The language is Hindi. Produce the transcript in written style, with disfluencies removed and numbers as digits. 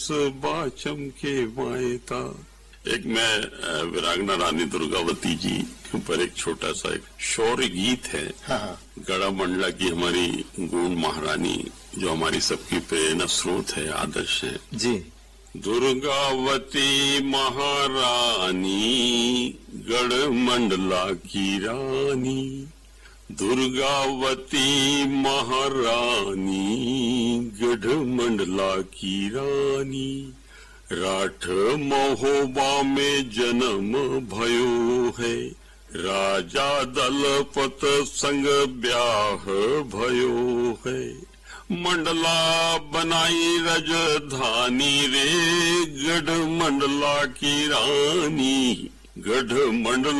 बाचम के मायता। एक मैं वीरांगना रानी दुर्गावती जी के ऊपर एक छोटा सा एक शौर्य गीत है। हाँ। गढ़ा मंडला की हमारी गोंड महारानी जो हमारी सबकी प्रेरणा स्रोत है, आदर्श है जी। दुर्गावती महारानी गढ़ मंडला की रानी, दुर्गावती महारानी गढ़ मंडला की रानी, राठ महोबा में जन्म भयो है, राजा दलपत संग ब्याह भयो है, मंडला बनाई रजधानी रे गढ़ मंडला की रानी, गढ़ मंडला